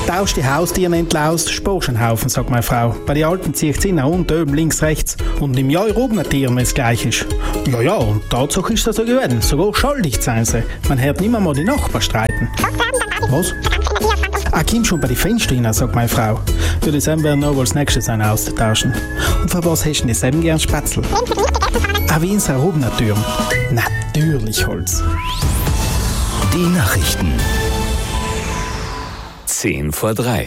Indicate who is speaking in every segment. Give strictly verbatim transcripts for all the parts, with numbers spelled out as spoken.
Speaker 1: Tausch die Haustiere entlaust, sparst einen Haufen, sagt meine Frau. Bei den Alten zieht sie nach unten, oben, links, rechts. Und im Jahr oben Tieren, wenn es gleich ist. Ja, ja, und Tatsache ist das so geworden. Sogar schuldig sein sie. Man hört nicht mehr mal die Nachbarn streiten. Was? Ah, komm schon bei den Fenstern rein, sagt meine Frau. Für das werden wir noch als nächstes einen austauschen. Und für was hast du denn selben gern Spätzle? Ah, wie in Sarobner Türm. Natürlich Holz.
Speaker 2: Die Nachrichten. Zehn vor drei.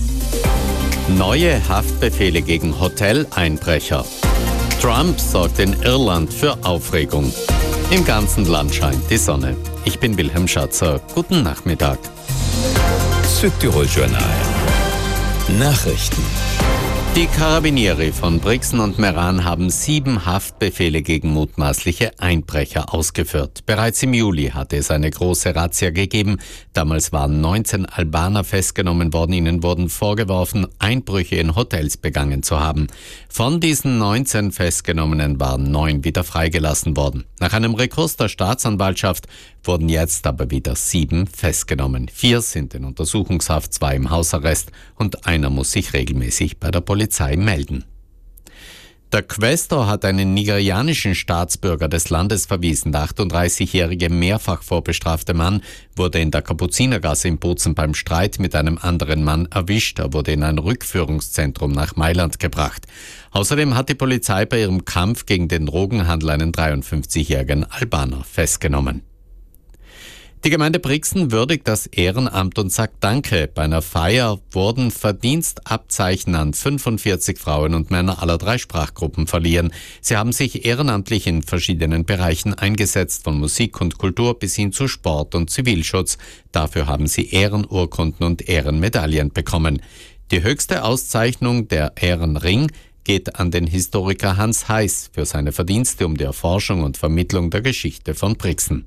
Speaker 3: Neue Haftbefehle gegen Hoteleinbrecher. Trump sorgt in Irland für Aufregung. Im ganzen Land scheint die Sonne. Ich bin Wilhelm Schatzer. Guten Nachmittag.
Speaker 2: Südtirol-Journal. Nachrichten.
Speaker 3: Die Carabinieri von Brixen und Meran haben sieben Haftbefehle gegen mutmaßliche Einbrecher ausgeführt. Bereits im Juli hatte es eine große Razzia gegeben. Damals waren neunzehn Albaner festgenommen worden. Ihnen wurden vorgeworfen, Einbrüche in Hotels begangen zu haben. Von diesen neunzehn Festgenommenen waren neun wieder freigelassen worden. Nach einem Rekurs der Staatsanwaltschaft wurden jetzt aber wieder sieben festgenommen. Vier sind in Untersuchungshaft, zwei im Hausarrest und einer muss sich regelmäßig bei der Polizei melden. Der Quästor hat einen nigerianischen Staatsbürger des Landes verwiesen. Der achtunddreißigjährige mehrfach vorbestrafte Mann wurde in der Kapuzinergasse in Bozen beim Streit mit einem anderen Mann erwischt. Er wurde in ein Rückführungszentrum nach Mailand gebracht. Außerdem hat die Polizei bei ihrem Kampf gegen den Drogenhandel einen dreiundfünfzigjährigen Albaner festgenommen. Die Gemeinde Brixen würdigt das Ehrenamt und sagt Danke. Bei einer Feier wurden Verdienstabzeichen an fünfundvierzig Frauen und Männer aller drei Sprachgruppen verliehen. Sie haben sich ehrenamtlich in verschiedenen Bereichen eingesetzt, von Musik und Kultur bis hin zu Sport und Zivilschutz. Dafür haben sie Ehrenurkunden und Ehrenmedaillen bekommen. Die höchste Auszeichnung, der Ehrenring, geht an den Historiker Hans Heiß für seine Verdienste um die Erforschung und Vermittlung der Geschichte von Brixen.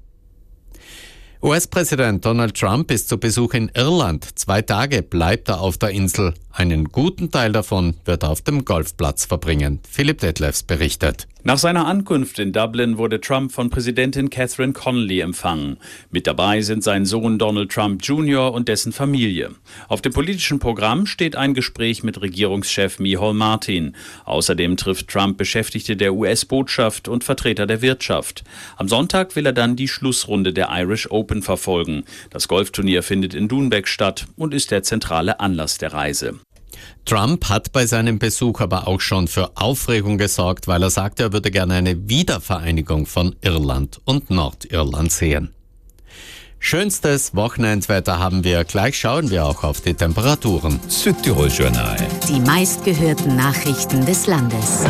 Speaker 3: U S-Präsident Donald Trump ist zu Besuch in Irland. Zwei Tage bleibt er auf der Insel. Einen guten Teil davon wird er auf dem Golfplatz verbringen. Philipp Detlefs berichtet.
Speaker 4: Nach seiner Ankunft in Dublin wurde Trump von Präsidentin Catherine Connolly empfangen. Mit dabei sind sein Sohn Donald Trump Junior und dessen Familie. Auf dem politischen Programm steht ein Gespräch mit Regierungschef Micheál Martin. Außerdem trifft Trump Beschäftigte der U S-Botschaft und Vertreter der Wirtschaft. Am Sonntag will er dann die Schlussrunde der Irish Open verfolgen. Das Golfturnier findet in Doonbeg statt und ist der zentrale Anlass der Reise.
Speaker 3: Trump hat bei seinem Besuch aber auch schon für Aufregung gesorgt, weil er sagte, er würde gerne eine Wiedervereinigung von Irland und Nordirland sehen. Schönstes Wochenendwetter haben wir. Gleich schauen wir auch auf die Temperaturen.
Speaker 2: Südtirol-Journal.
Speaker 5: Die meistgehörten Nachrichten des Landes.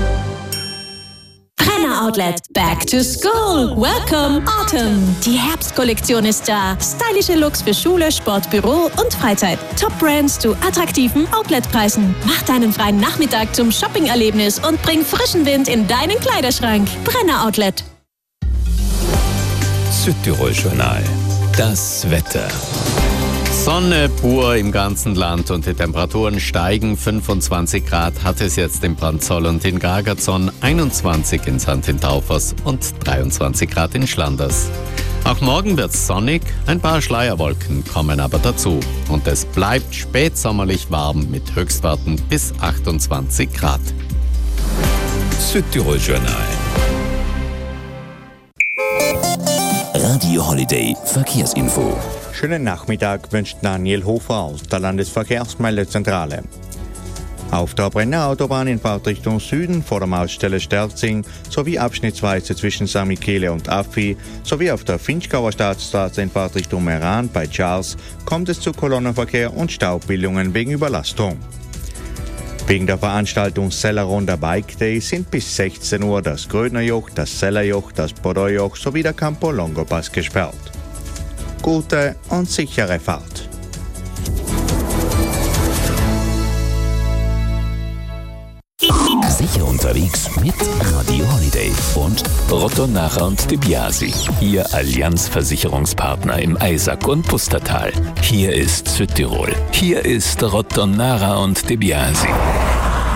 Speaker 6: Outlet. Back to school. Welcome Autumn. Die Herbstkollektion ist da. Stylische Looks für Schule, Sport, Büro und Freizeit. Top-Brands zu attraktiven Outletpreisen. Mach deinen freien Nachmittag zum Shopping-Erlebnis und bring frischen Wind in deinen Kleiderschrank. Brenner Outlet.
Speaker 2: Südtirol-Journal. Das Wetter.
Speaker 3: Sonne pur im ganzen Land und die Temperaturen steigen. fünfundzwanzig Grad hat es jetzt in Brandzoll und in Gargazon, einundzwanzig in Sankt Taufers und dreiundzwanzig Grad in Schlanders. Auch morgen wird es sonnig, ein paar Schleierwolken kommen aber dazu. Und es bleibt spätsommerlich warm mit Höchstwerten bis achtundzwanzig Grad.
Speaker 2: Südtirol-Journal. Radio Holiday Verkehrsinfo.
Speaker 7: Schönen Nachmittag wünscht Daniel Hofer aus der Landesverkehrsmeldezentrale. Auf der Brenner Autobahn in Fahrtrichtung Süden vor der Mautstelle Sterzing sowie abschnittsweise zwischen San Michele und Affi sowie auf der Finchgauer Staatsstraße in Fahrtrichtung Meran bei Charles kommt es zu Kolonnenverkehr und Staubbildungen wegen Überlastung. Wegen der Veranstaltung Sellerunder Bike Day sind bis sechzehn Uhr das Grödnerjoch, das Sellerjoch, das Bodojoch sowie der Campo Longo Pass gesperrt. Gute und sichere Fahrt.
Speaker 2: Sicher unterwegs mit Radio Holiday und Rotto Nacher und De Biasi, Ihr Allianz-Versicherungspartner im Eisack und Pustertal. Hier ist Südtirol. Hier ist Rotto Nacher und De Biasi.